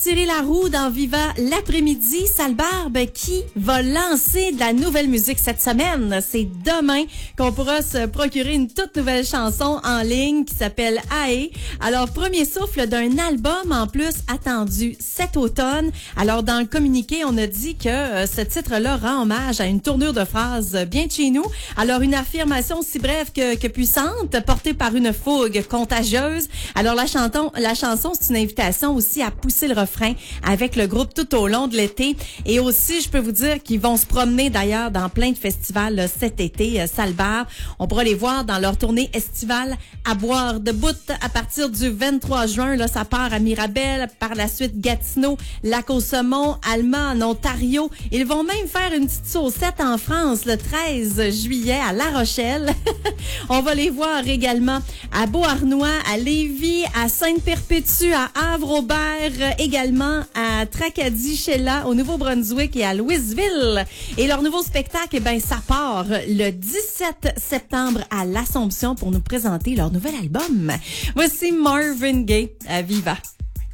Tirer la roue dans Viva l'après-midi, Sale Barbe qui va lancer de la nouvelle musique cette semaine. C'est demain qu'on pourra se procurer une toute nouvelle chanson en ligne qui s'appelle Ae. Alors, premier souffle d'un album en plus attendu cet automne. Alors, dans le communiqué, on a dit que ce titre-là rend hommage à une tournure de phrase bien de chez nous. Alors, une affirmation aussi brève que puissante, portée par une fougue contagieuse. Alors, la chanson, c'est une invitation aussi à pousser le refrain avec le groupe tout au long de l'été. Et aussi, je peux vous dire qu'ils vont se promener d'ailleurs dans plein de festivals là, cet été, Sale Barbe. On pourra les voir dans leur tournée estivale à boire debout à partir du 23 juin. Là, ça part à Mirabel, par la suite Gatineau, Lac-au-Saumon, Alma en Ontario. Ils vont même faire une petite saucette en France le 13 juillet à La Rochelle. On va les voir également à Beauharnois, à Lévis, à Sainte-Perpétue, à Havre-Aubert, également à Tracadie-Sheila, au Nouveau-Brunswick et à Louisville. Et leur nouveau spectacle, ça part le 17 septembre à l'Assomption pour nous présenter leur nouvel album. Voici Marvin Gaye à Viva.